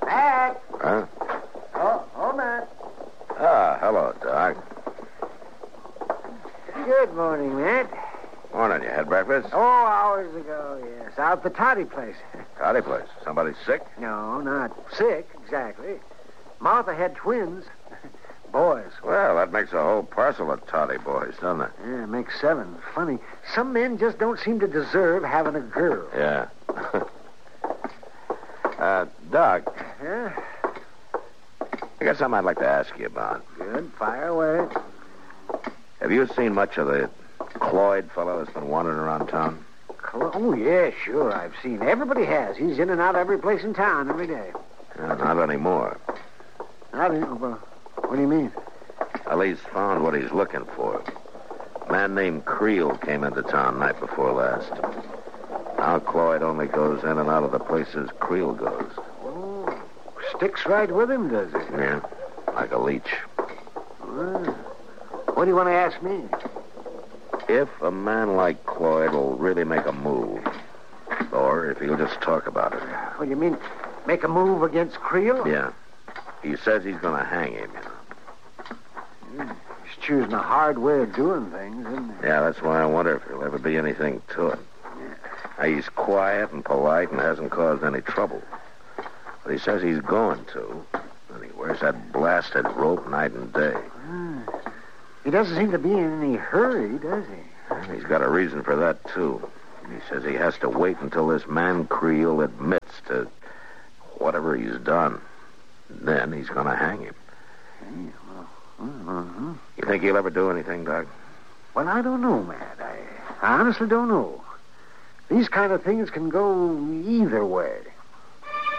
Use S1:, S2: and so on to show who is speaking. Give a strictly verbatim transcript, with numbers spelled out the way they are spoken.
S1: Matt!
S2: Huh?
S1: Oh, oh, Matt.
S2: Ah, hello, Doc.
S1: Good morning, Matt.
S2: Morning. You had breakfast?
S1: Oh, hours ago, yes. Out at the toddy place.
S2: Toddy place. Somebody sick?
S1: No, not sick, exactly. Martha had twins. Boys.
S2: Well, that makes a whole parcel of toddy boys, doesn't it?
S1: Yeah, it makes seven. Funny. Some men just don't seem to deserve having a girl.
S2: Yeah. uh, Doc.
S1: Yeah?
S2: I got something I'd like to ask you about.
S1: Good. Fire away.
S2: Have you seen much of the Cloyd fellow that's been wandering around town?
S1: Oh, yeah, sure. I've seen. Everybody has. He's in and out of every place in town every day.
S2: Uh, not anymore.
S1: I don't know. What do you mean?
S2: Well, he's found what he's looking for. A man named Creel came into town night before last. Now Cloyd only goes in and out of the places Creel goes.
S1: Oh, sticks right with him, does it?
S2: Yeah, like a leech.
S1: Well, what do you want to ask me?
S2: If a man like Cloyd will really make a move, or if he'll just talk about it.
S1: What do you mean, make a move against Creel?
S2: Yeah. He says he's going to hang him, you know.
S1: Mm, he's choosing a hard way of doing things, isn't he?
S2: Yeah, that's why I wonder if there'll ever be anything to it.
S1: Yeah.
S2: Now, he's quiet and polite and hasn't caused any trouble. But he says he's going to, and he wears that blasted rope night and day.
S1: Mm. He doesn't seem to be in any hurry, does he?
S2: And he's got a reason for that, too. He says he has to wait until this man Creel admits to whatever he's done. Then he's going to hang him.
S1: Yeah, well, uh-huh.
S2: You think he'll ever do anything, Doc?
S1: Well, I don't know, Matt. I, I honestly don't know. These kind of things can go either way.